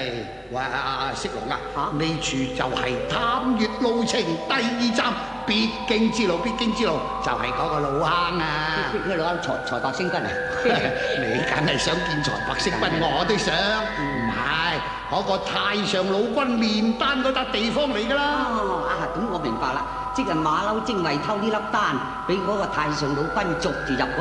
喂，色龍啊，呢處就係探月路程第2站必經之路，必經之路就係嗰個老坑啊！ 咩老坑？財帛星君啊！ 你梗係想見財帛星君，我都想。唔係嗰個太上老君煉丹嗰笪地方嚟㗎啦。 咁我明白啦，即係馬騮精為偷呢粒丹，俾嗰個太上老君捉住入嗰